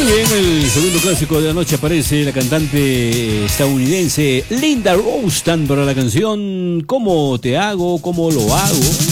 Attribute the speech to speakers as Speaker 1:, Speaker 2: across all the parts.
Speaker 1: bien, el segundo clásico de la noche aparece la cantante estadounidense Linda Ronstadt para la canción ¿Cómo te hago? ¿Cómo lo hago?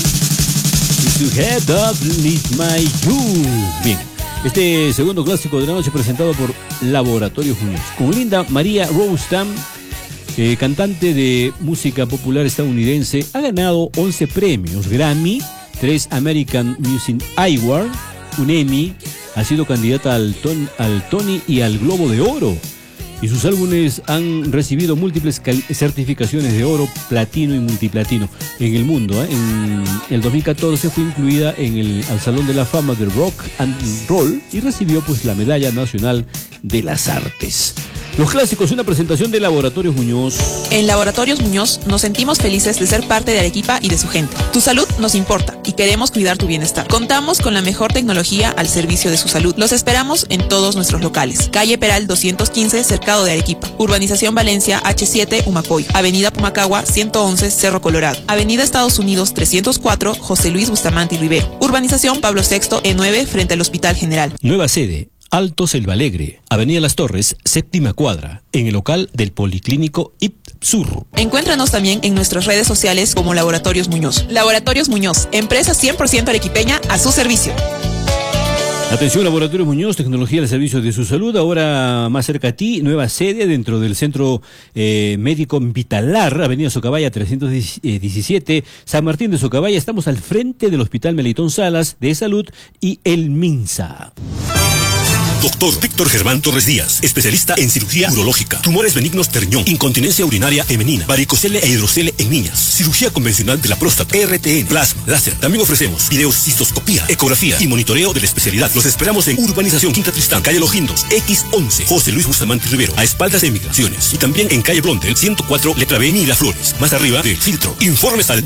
Speaker 1: If you head up, lead my you. Bien, este segundo clásico de la noche presentado por Laboratorios Muñoz con Linda María Ronstadt, cantante de música popular estadounidense. Ha ganado 11 premios Grammy, 3 American Music Award, un Emmy. Ha sido candidata al Tony y al Globo de Oro. Y sus álbumes han recibido múltiples certificaciones de oro, platino y multiplatino en el mundo. En el 2014 fue incluida al Salón de la Fama del Rock and Roll y recibió pues la Medalla Nacional de las Artes. Los clásicos, una presentación de Laboratorios Muñoz.
Speaker 2: En Laboratorios Muñoz nos sentimos felices de ser parte de Arequipa y de su gente. Tu salud nos importa y queremos cuidar tu bienestar. Contamos con la mejor tecnología al servicio de su salud. Los esperamos en todos nuestros locales. Calle Peral 215, Cercado de Arequipa. Urbanización Valencia H7, Humacoy. Avenida Pumacagua 111, Cerro Colorado. Avenida Estados Unidos 304, José Luis Bustamante y Rivero. Urbanización Pablo VI, E9, frente al Hospital General.
Speaker 1: Nueva sede, Alto Selva Alegre, Avenida Las Torres, séptima cuadra, en el local del Policlínico IPSUR.
Speaker 2: Encuéntranos también en nuestras redes sociales como Laboratorios Muñoz. Laboratorios Muñoz, empresa 100% arequipeña a su servicio.
Speaker 1: Atención, Laboratorios Muñoz, tecnología al servicio de su salud, ahora más cerca a ti, nueva sede dentro del Centro Médico Vitalar, Avenida Socabaya 317, San Martín de Socabaya. Estamos al frente del Hospital Melitón Salas de Salud y el MINSA.
Speaker 3: Doctor Víctor Germán Torres Díaz, especialista en cirugía urológica, tumores benignos de riñón, incontinencia urinaria femenina, varicocele e hidrocele en niñas, cirugía convencional de la próstata, RTN, plasma, láser. También ofrecemos videocistoscopía, ecografía y monitoreo de la especialidad. Los esperamos en Urbanización Quinta Tristán, calle Los Guindos, X11, José Luis Bustamante Rivero, a espaldas de Migraciones. Y también en calle Blondel, 104, letra B, Miraflores, más arriba del Filtro. Informes al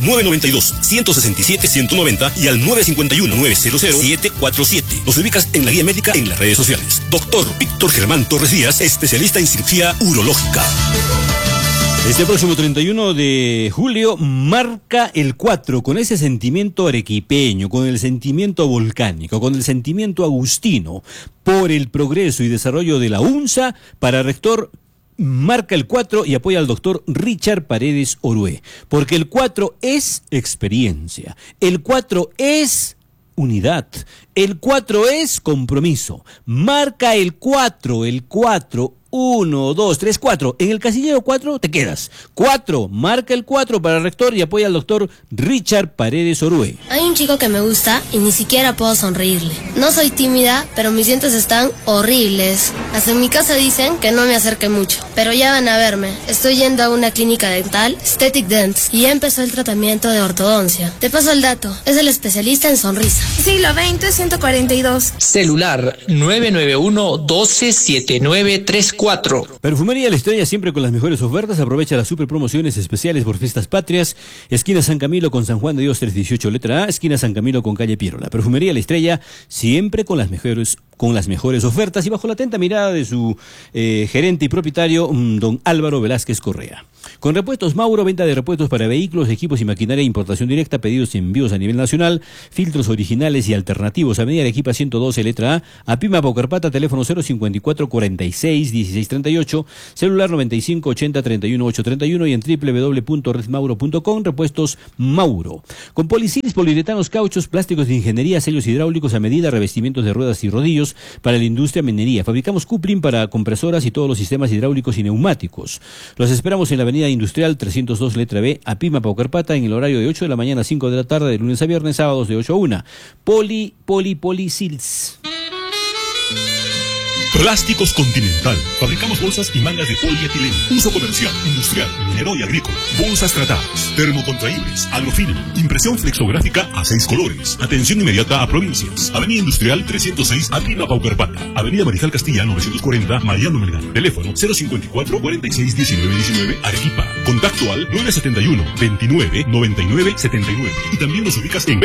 Speaker 3: 992-167-190 y al 951-900-747. Nos ubicas en la guía médica en las redes sociales. Doctor Víctor Germán Torres Díaz, especialista en cirugía urológica.
Speaker 1: Este próximo 31 de julio marca el 4 con ese sentimiento arequipeño, con el sentimiento volcánico, con el sentimiento agustino por el progreso y desarrollo de la UNSA. Para rector, marca el 4 y apoya al doctor Richard Paredes Orué, porque el 4 es experiencia, el 4 es unidad, el 4 es compromiso. Marca el 4, 1, 2, 3, 4. En el casillero 4 te quedas. 4, marca el 4 para el rector y apoya al doctor Richard Paredes Orué.
Speaker 4: Hay un chico que me gusta y ni siquiera puedo sonreírle. No soy tímida, pero mis dientes están horribles. Hasta en mi casa dicen que no me acerque mucho, pero ya van a verme. Estoy yendo a una clínica dental, Aesthetic Dents, y ya empezó el tratamiento de ortodoncia. Te paso el dato, es el especialista en sonrisa.
Speaker 5: Siglo XX, 142.
Speaker 6: Celular 991-127934.
Speaker 1: Perfumería La Estrella, siempre con las mejores ofertas. Aprovecha las super promociones especiales por fiestas patrias. Esquina San Camilo con San Juan de Dios 318 letra A, esquina San Camilo con calle Piero. La Perfumería La Estrella, siempre con las mejores ofertas y bajo la atenta mirada de su gerente y propietario, don Álvaro Velázquez Correa. Con Repuestos Mauro, venta de repuestos para vehículos, equipos y maquinaria, importación directa, pedidos y envíos a nivel nacional, filtros originales y alternativos. Avenida Arequipa 112 letra A, Apima Paucarpata, teléfono 054 46 16 38, celular 95 80 31 831 y en www.redmauro.com. Repuestos Mauro. Con polisilis, poliuretanos, cauchos, plásticos de ingeniería, sellos hidráulicos a medida, revestimientos de ruedas y rodillos para la industria minería. Fabricamos coupling para compresoras y todos los sistemas hidráulicos y neumáticos. Los esperamos en la avenida Industrial 302 letra B, Apima Paucarpata, en el horario de 8 de la mañana a 5 de la tarde, de lunes a viernes, sábados de 8 a 1. Polisils.
Speaker 3: Plásticos Continental. Fabricamos bolsas y mangas de polietileno. Uso comercial, industrial, minero y agrícola. Bolsas tratadas, termocontraíbles, agrofilm, impresión flexográfica a 6 colores. Atención inmediata a provincias. Avenida Industrial 306, Apima Paucarpata. Avenida Mariscal Castilla 940, Mariano Melgar. Teléfono 054 46 19 19, Arequipa. Contacto al 971 29 99 79. Y también nos ubicas en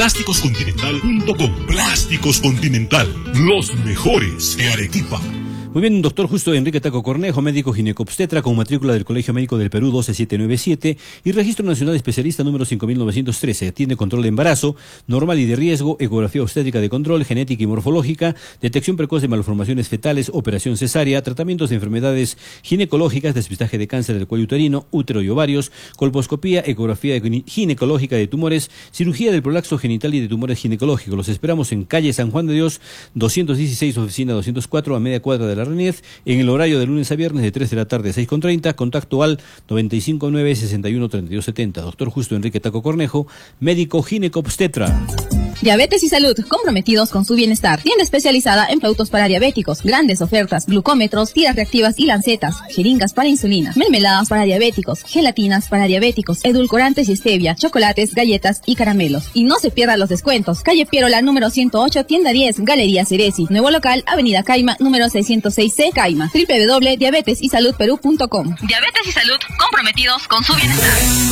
Speaker 3: ventas@plásticoscontinental.com. Plásticos Continental, los mejores de Arequipa.
Speaker 1: Muy bien, doctor Justo Enrique Taco Cornejo, médico ginecobstetra con matrícula del Colegio Médico del Perú 12797 y registro nacional especialista número 5913. Atiende control de embarazo, normal y de riesgo, ecografía obstétrica de control, genética y morfológica, detección precoz de malformaciones fetales, operación cesárea, tratamientos de enfermedades ginecológicas, despistaje de cáncer del cuello uterino, útero y ovarios, colposcopía, ecografía ginecológica de tumores, cirugía del prolapso genital y de tumores ginecológicos. Los esperamos en calle San Juan de Dios, 216, oficina 204, a media cuadra de la RENIEF, en el horario de lunes a viernes de 3 de la tarde a 6:30, contacto al 959-613270. Doctor Justo Enrique Taco Cornejo, médico ginecobstetra.
Speaker 6: Diabetes y salud, comprometidos con su bienestar. Tienda especializada en productos para diabéticos, grandes ofertas, glucómetros, tiras reactivas y lancetas, jeringas para insulina, mermeladas para diabéticos, gelatinas para diabéticos, edulcorantes y stevia, chocolates, galletas y caramelos. Y no se pierdan los descuentos. Calle Pierola, número 108, tienda 10, Galería Ceresi. Nuevo local, Avenida Caima, número 606C, Caima. www.diabetesysaludperú.com. Diabetes y salud, comprometidos con su bienestar.